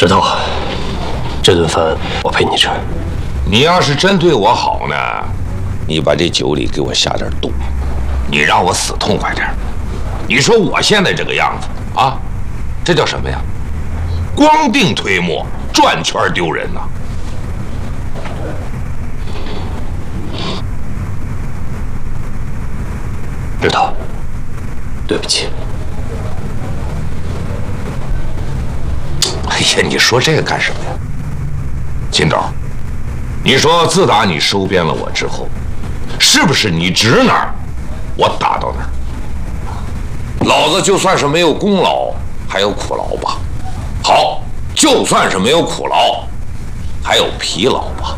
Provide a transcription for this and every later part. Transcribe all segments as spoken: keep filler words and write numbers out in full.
石头，这顿饭我陪你吃。 你要是真对我好呢，你把这酒里给我下点毒，你让我死痛快点。你说我现在这个样子啊，这叫什么呀？光腚推磨，转圈丢人呐！ 石头，对不起。 哎呀，你说这个干什么呀？金斗，你说自打你收编了我之后，是不是你指哪儿，我打到哪儿？老子就算是没有功劳，还有苦劳吧。好，就算是没有苦劳，还有疲劳吧。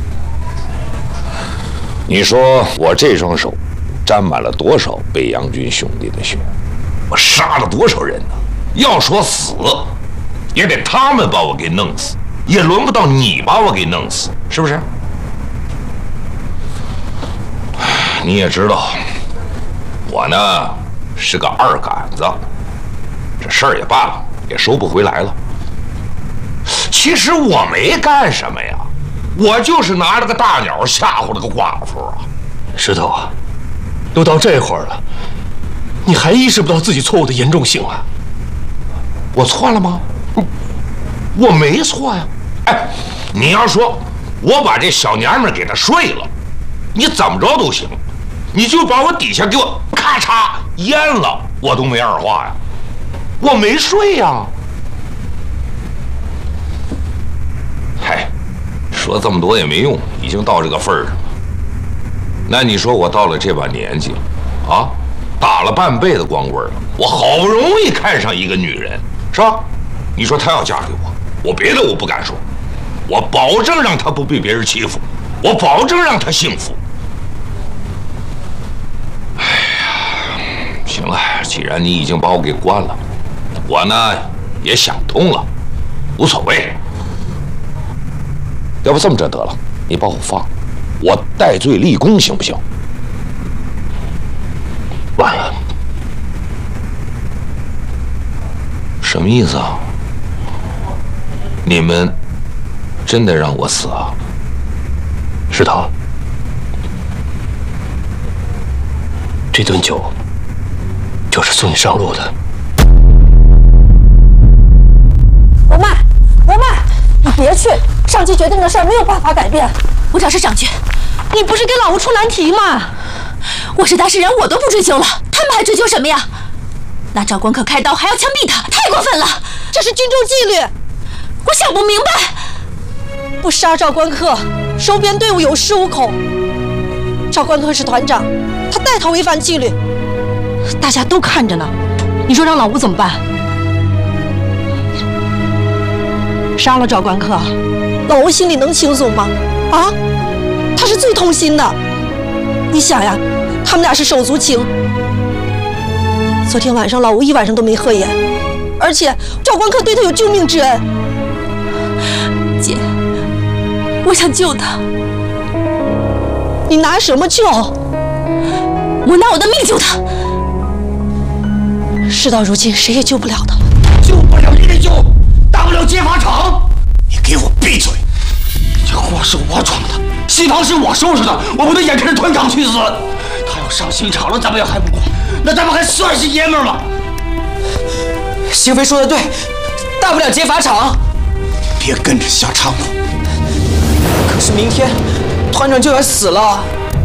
你说我这双手沾满了多少北洋军兄弟的血？我杀了多少人呢？要说死，也得他们把我给弄死，也轮不到你把我给弄死，是不是？你也知道，我呢是个二杆子，这事儿也办了，也收不回来了。其实我没干什么呀，我就是拿了个大鸟吓唬了个寡妇啊。 石头啊，都到这会儿了，你还意识不到自己错误的严重性啊？ 我错了吗？我没错呀。哎，你要说我把这小娘们给她睡了，你怎么着都行，你就把我底下给我咔嚓淹了，我都没二话呀。我没睡呀。嗨，说这么多也没用，已经到这个份儿上了。那你说我到了这把年纪了啊，打了半辈子光棍了，我好不容易看上一个女人，是吧？你说她要嫁给我，我别的我不敢说，我保证让她不被别人欺负，我保证让她幸福。哎呀，行了，既然你已经把我给关了，我呢也想通了，无所谓。要不这么着得了，你把我放了，我戴罪立功，行不行？ 晚了。 什么意思啊？你们真的让我死啊？ 石头，这顿酒就是送你上路的。 罗曼，罗曼，你别去，上级决定的事儿没有办法改变。 我找是上去， 你不是给老吴出难题吗？ 我是当事人，我都不追究了，他们还追究什么呀？拿赵光克开刀还要枪毙他，太过分了！ 这是军中纪律， 我想不明白。 不杀赵光克，收编队伍有恃无恐。赵光克是团长，他带头违反纪律，大家都看着呢。你说让老吴怎么办？杀了赵光克，老吴心里能轻松吗？啊，他是最痛心的。你想呀，他们俩是手足情。昨天晚上老吴一晚上都没合眼，而且赵光克对他有救命之恩。 姐，我想救他。 你拿什么救？ 我拿我的命救他。 事到如今，谁也救不了他了。 救不了你得救，大不了劫法场。你给我闭嘴！这祸是我闯的，西塘是我收拾的，我不能眼看着团长去死。他要上刑场了，咱们要还不管，那咱们还算是爷们儿吗？ 邢飞说的对，大不了劫法场。 别跟着瞎掺和。 可是明天团长就要死了。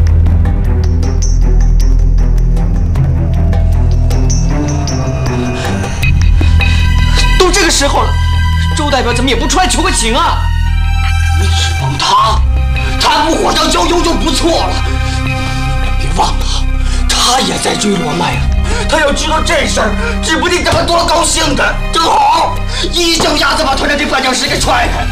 都这个时候了，周代表怎么也不出来求个情啊？ 你指望他，他不火上浇油就不错了。别忘了，他也在追罗麦啊。他要知道这事儿，指不定他会多高兴的。正好，一脚丫子把团长这绊脚石给踹开。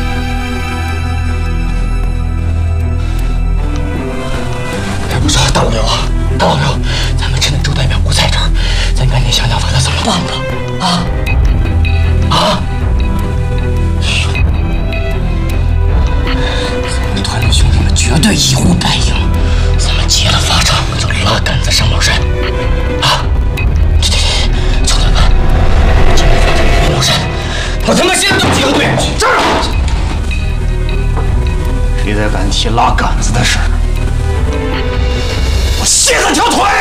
哎，不是，大老刘啊，大老刘，咱们趁着周代表不在这儿，咱赶紧想想法子怎么办吧。啊啊！我团长兄弟们绝对以呼百应，咱们劫了法场就拉杆子上茅山。啊！对对对，兄弟们，劫了法场上茅山， 我他妈现在就警队去！站住！谁再敢提拉杆子的事儿，我卸他条腿！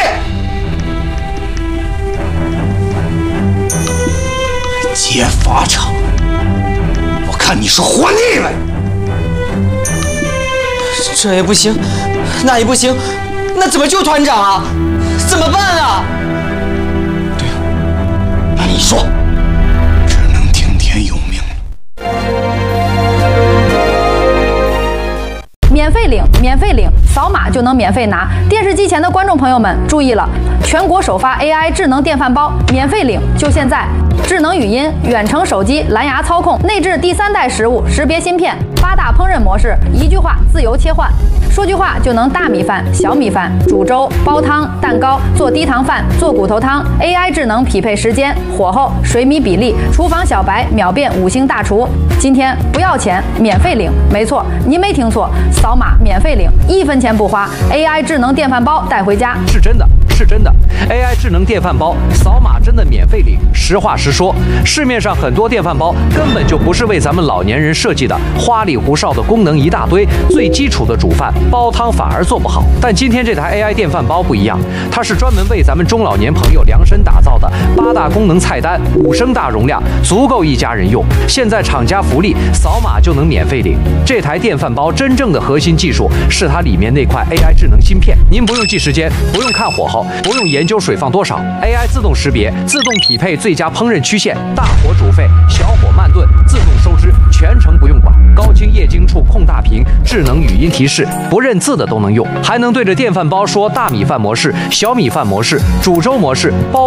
劫法场，我看你是活腻了。 这也不行，那也不行，那怎么救团长啊？怎么办啊？ 对了，那你说，只能听天由命了。 免费领，免费领，扫码就能免费拿。电视机前的观众朋友们注意了，全国首发 A I 智能电饭煲，免费领，就现在！智能语音、远程手机、蓝牙操控，内置第三代食物识别芯片，八大烹饪模式，一句话自由切换，说句话就能大米饭、小米饭、煮粥、煲汤、蛋糕、做低糖饭、做骨头汤。A I 智能匹配时间、火候、水米比例，厨房小白秒变五星大厨。今天不要钱，免费领，没错，您没听错，扫码免费领，一分钱不花 ，A I 智能电饭煲带回家， 是真的。是真的 ，A I 智能电饭煲扫码真的免费领。实话实说，市面上很多电饭煲根本就不是为咱们老年人设计的，花里胡哨的功能一大堆，最基础的煮饭煲汤反而做不好。但今天这台 A I 电饭煲不一样，它是专门为咱们中老年朋友量身打造的，八大功能菜单，五升大容量，足够一家人用。现在厂家福利，扫码就能免费领。这台电饭煲真正的核心技术是它里面那块 A I 智能芯片，您不用记时间，不用看火候。不用研究水放多少 ，A I 自动识别，自动匹配最佳烹饪曲线，大火煮沸，小火慢炖，自动收汁，全程不用管。高清液晶触控大屏，智能语音提示，不认字的都能用，还能对着电饭煲说大米饭模式、小米饭模式、煮粥模式、煲。